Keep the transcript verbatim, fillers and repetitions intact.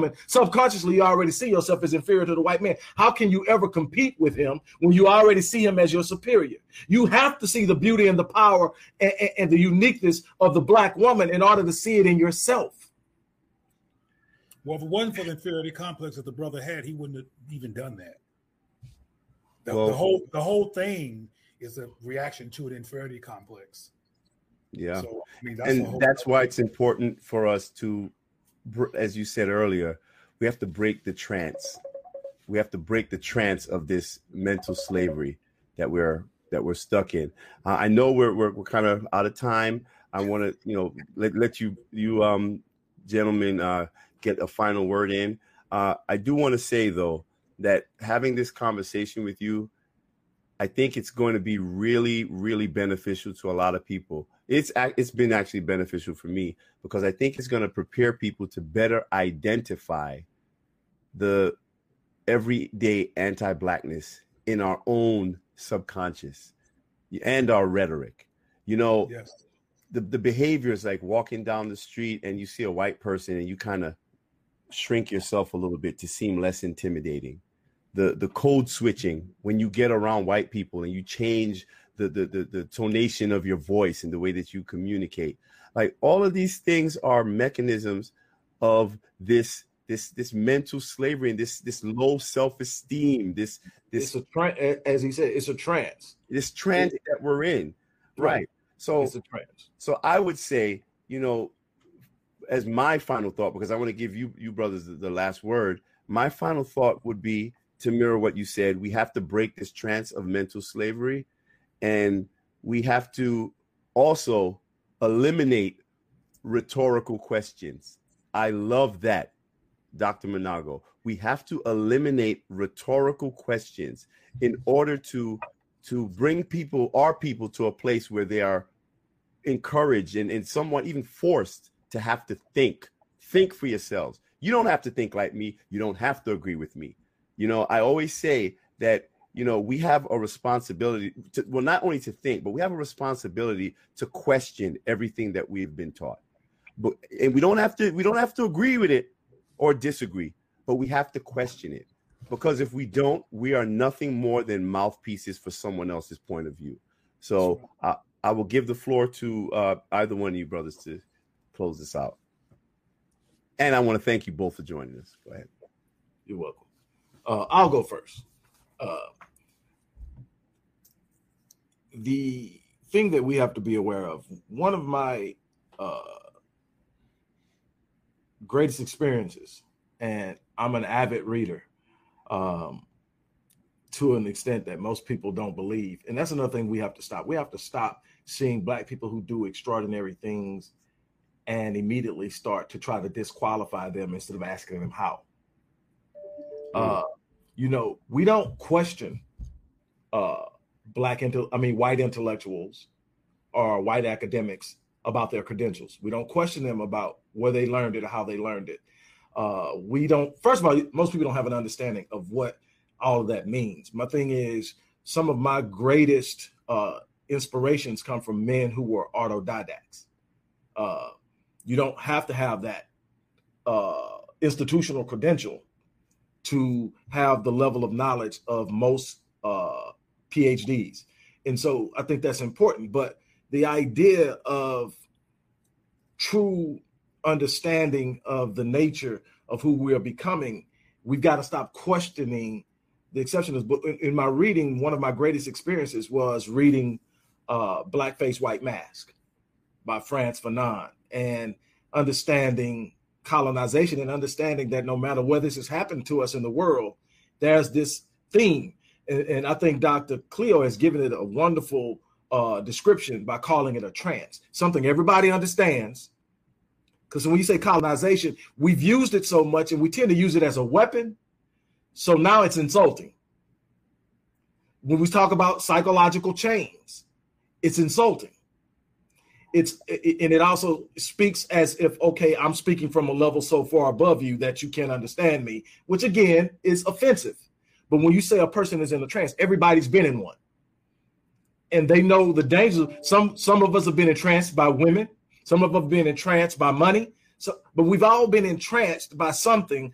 subconsciously you already see yourself as inferior to the white man. How can you ever compete with him when you already see him as your superior? You have to see the beauty and the power and, and, and the uniqueness of the black woman in order to see it in yourself. Well, if it wasn't for the inferiority complex that the brother had, he wouldn't have even done that. The, well, the whole the whole thing is a reaction to an inferiority complex. Yeah, so, I mean, that's and that's why it's important for us to, as you said earlier, we have to break the trance. We have to break the trance of this mental slavery that we're that we're stuck in. Uh, I know we're we're, we're kind of out of time. I want to you know let let you you um gentlemen uh, get a final word in. Uh, I do want to say though that having this conversation with you, I think it's going to be really, really beneficial to a lot of people. It's it's been actually beneficial for me because I think it's going to prepare people to better identify the everyday anti-blackness in our own subconscious and our rhetoric. You know, yes. the, the behaviors like walking down the street and you see a white person and you kind of shrink yourself a little bit to seem less intimidating. The the code switching when you get around white people and you change the, the the the tonation of your voice and the way that you communicate. Like all of these things are mechanisms of this this this mental slavery and this this low self-esteem. This this it's a tra- as he said, it's a trance. This trance that we're in. Right. right. So it's a trance. So I would say, you know, as my final thought, because I want to give you you brothers the, the last word, my final thought would be to mirror what you said. We have to break this trance of mental slavery, and we have to also eliminate rhetorical questions. I love that, Doctor Manago. We have to eliminate rhetorical questions in order to to bring people, our people, to a place where they are encouraged and, and somewhat even forced to have to think. Think for yourselves. You don't have to think like me. You don't have to agree with me. You know, I always say that, you know, we have a responsibility to, well, not only to think, but we have a responsibility to question everything that we've been taught. But and we don't have to we don't have to agree with it or disagree, but we have to question it. Because if we don't, we are nothing more than mouthpieces for someone else's point of view. So I, I will give the floor to uh, either one of you brothers to close this out. And I want to thank you both for joining us. Go ahead. You're welcome. Uh, I'll go first. Uh, the thing that we have to be aware of, one of my uh, greatest experiences, and I'm an avid reader um, to an extent that most people don't believe. And that's another thing we have to stop. We have to stop seeing Black people who do extraordinary things and immediately start to try to disqualify them instead of asking them how. Uh, you know, we don't question uh, black, into, I mean, white intellectuals or white academics about their credentials. We don't question them about where they learned it or how they learned it. Uh, we don't, first of all, most people don't have an understanding of what all of that means. My thing is, some of my greatest uh, inspirations come from men who were autodidacts. Uh, you don't have to have that uh, institutional credential to have the level of knowledge of most uh, P H Ds. And so I think that's important. But the idea of true understanding of the nature of who we are becoming, we've got to stop questioning the exceptions. But in, in my reading, one of my greatest experiences was reading uh, Blackface White Mask by Frantz Fanon, and understanding colonization and understanding that no matter where this has happened to us in the world, there's this theme. And, and I think Doctor Cleo has given it a wonderful uh, description by calling it a trance, something everybody understands. Because when you say colonization, we've used it so much and we tend to use it as a weapon. So now it's insulting. When we talk about psychological chains, it's insulting. It's and it also speaks as if, okay, I'm speaking from a level so far above you that you can't understand me, which again is offensive. But when you say a person is in a trance, everybody's been in one. And they know the danger. Some some of us have been entranced by women. Some of us have been entranced by money. So, but we've all been entranced by something